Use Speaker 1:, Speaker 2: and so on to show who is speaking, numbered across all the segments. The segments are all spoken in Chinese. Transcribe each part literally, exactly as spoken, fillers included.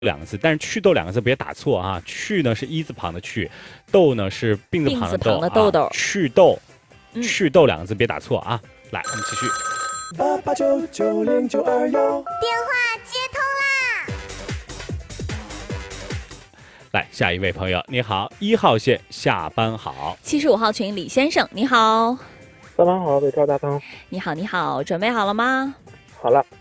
Speaker 1: 两个字，但是祛痘两个字别打错啊，祛呢是一字旁的祛，痘呢是病字旁的痘，
Speaker 2: 的痘痘，
Speaker 1: 啊、祛痘，
Speaker 2: 嗯、
Speaker 1: 祛痘两个字别打错啊。来，我们继续。
Speaker 3: 八八九九零九二幺，
Speaker 4: 电话接通啦！
Speaker 1: 来，下一位朋友，你好，一号线下班好。
Speaker 2: 七十五号群李先生，你好。
Speaker 5: 下班好，北超大汤。
Speaker 2: 你好，你好，准备好了吗？
Speaker 5: 好了。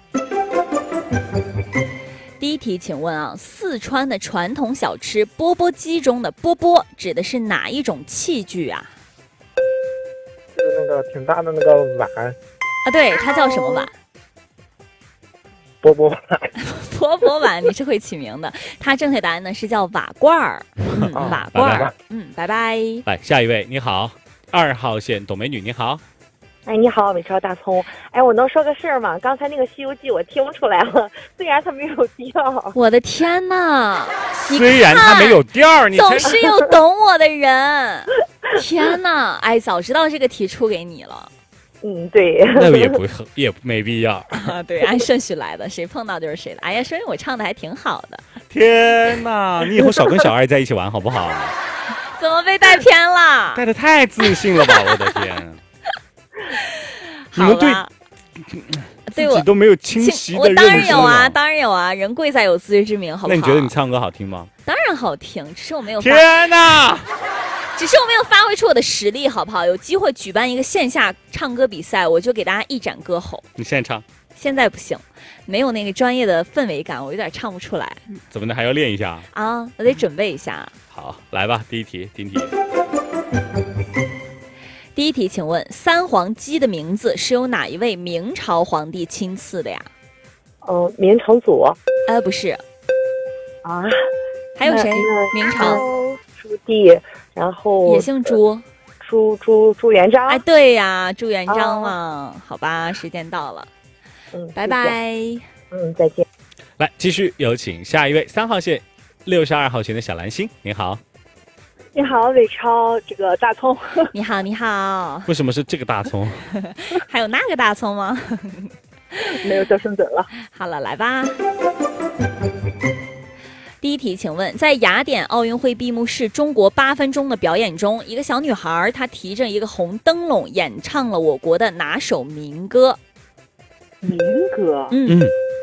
Speaker 2: 第一题，请问啊，四川的传统小吃钵钵鸡中的钵钵指的是哪一种器具啊？
Speaker 5: 就是那个挺大的那个碗
Speaker 2: 啊，对，它叫什么碗？
Speaker 5: 钵钵碗。
Speaker 2: 钵钵碗，你是会起名的。它正确答案呢是叫瓦罐儿。嗯，瓦罐儿。嗯，拜拜。
Speaker 1: 来，下一位，你好，二号线董美女，你好。
Speaker 6: 哎，你好，美超大葱。哎，我能说个事儿吗？刚才那个《西游记》我听出来了，虽然它没有调。
Speaker 2: 我的天哪！
Speaker 1: 虽然它没有调，你
Speaker 2: 总是有懂我的人。天哪！哎，早知道这个题出给你了。
Speaker 6: 嗯，对。
Speaker 1: 那也不也没必要
Speaker 2: 啊。对，按顺序来的，谁碰到就是谁的。哎呀，说明我唱的还挺好的。
Speaker 1: 天哪！你以后少跟小爱在一起玩好不好？
Speaker 2: 怎么被带偏了？
Speaker 1: 带的太自信了吧！我的天。
Speaker 2: 你们对
Speaker 1: 对自己都没有清晰的认识。
Speaker 2: 我当然有啊，当然有啊，人贵在有自知之明，好不好？
Speaker 1: 那你觉得你唱歌好听吗？
Speaker 2: 当然好听，只是我没有。
Speaker 1: 天哪！
Speaker 2: 只是我没有发挥出我的实力，好不好？有机会举办一个线下唱歌比赛，我就给大家一展歌喉。
Speaker 1: 你现在唱？
Speaker 2: 现在不行，没有那个专业的氛围感，我有点唱不出来。
Speaker 1: 怎么的？还要练一下
Speaker 2: 啊？我得准备一下。
Speaker 1: 好，来吧，第一题，第一题。
Speaker 2: 第一题，请问三黄鸡的名字是由哪一位明朝皇帝亲赐的呀？
Speaker 6: 呃，明成祖。
Speaker 2: 呃，不是。
Speaker 6: 啊？
Speaker 2: 还有谁？明朝？
Speaker 6: 朱棣，然后
Speaker 2: 也姓朱。
Speaker 6: 朱朱朱元璋。
Speaker 2: 哎，对呀，朱元璋嘛。好吧，时间到了。
Speaker 6: 嗯，
Speaker 2: 拜拜。
Speaker 6: 嗯，再见。
Speaker 1: 来，继续有请下一位三号线六十二号群的小蓝星，你好。
Speaker 7: 你好，伟超，这个大葱。
Speaker 2: 你好，你好。
Speaker 1: 为什么是这个大葱？
Speaker 2: 还有那个大葱吗？
Speaker 7: 没有叫声准了。
Speaker 2: 好了，来吧。第一题，请问，在雅典奥运会闭幕式中国八分钟的表演中，一个小女孩她提着一个红灯笼，演唱了我国的哪首民歌？
Speaker 7: 民歌？
Speaker 2: 嗯，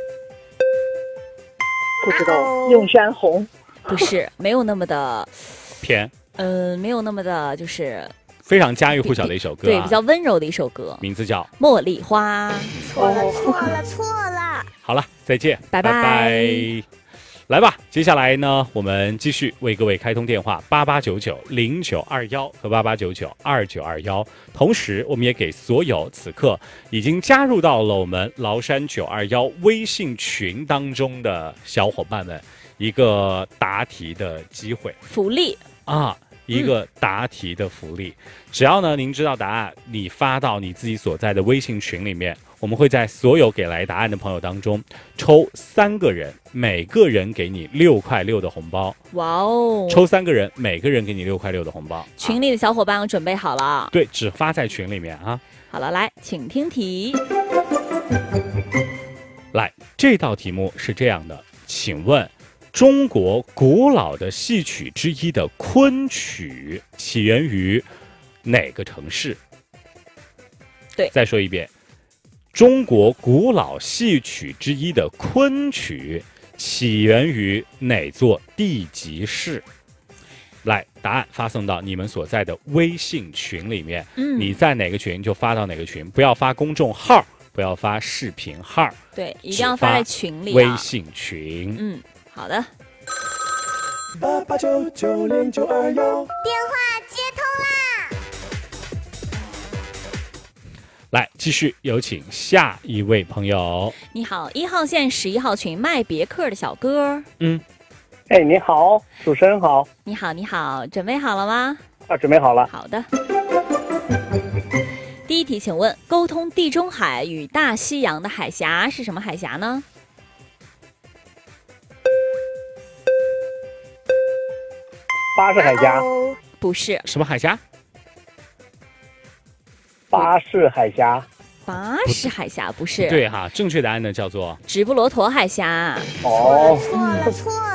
Speaker 7: 不知道。映山红？
Speaker 2: 不是，没有那么的
Speaker 1: 偏。
Speaker 2: 嗯、呃，没有那么的，就是
Speaker 1: 非常家喻户晓的一首歌、啊，
Speaker 2: 对，比较温柔的一首歌，
Speaker 1: 名字叫《
Speaker 2: 茉莉花》。
Speaker 4: 错了，错了，错了。
Speaker 1: 好了，再见，
Speaker 2: 拜拜。
Speaker 1: 拜拜。来吧，接下来呢，我们继续为各位开通电话八八九九零九二幺和八八九九二九二幺。同时，我们也给所有此刻已经加入到了我们崂山九二幺微信群当中的小伙伴们一个答题的机会，
Speaker 2: 福利
Speaker 1: 啊。一个答题的福利、嗯、只要呢您知道答案，你发到你自己所在的微信群里面，我们会在所有给来答案的朋友当中抽三个人，每个人给你六块六的红包。
Speaker 2: 哇哦！
Speaker 1: 抽三个人，每个人给你六块六的红包。
Speaker 2: 群里的小伙伴我准备好了、啊、
Speaker 1: 对，只发在群里面啊。
Speaker 2: 好了，来请听题。
Speaker 1: 来，这道题目是这样的，请问中国古老的戏曲之一的昆曲起源于哪个城市？
Speaker 2: 对，
Speaker 1: 再说一遍，中国古老戏曲之一的昆曲起源于哪座地级市？来，答案发送到你们所在的微信群里面。嗯，你在哪个群就发到哪个群，不要发公众号，不要发视频号。
Speaker 2: 对，一定要发在群里、啊。
Speaker 1: 微信群。
Speaker 2: 嗯。好的，
Speaker 3: 八八九九零九二幺，
Speaker 4: 电话接通
Speaker 1: 啦！来，继续有请下一位朋友。
Speaker 2: 你好，一号线十一号群卖别克的小哥。
Speaker 5: 嗯，哎，你好，主持人好。
Speaker 2: 你好，你好，准备好了吗？
Speaker 5: 啊，准备好了。
Speaker 2: 好的。第一题，请问，沟通地中海与大西洋的海峡是什么海峡呢？
Speaker 5: 巴士海峡？
Speaker 2: 不是。
Speaker 1: 什么海峡？
Speaker 5: 巴士海峡。
Speaker 2: 巴士海峡不是？
Speaker 1: 对哈，正确答案呢叫做
Speaker 2: 直布罗陀海峡。
Speaker 5: 哦，
Speaker 4: 错了错了。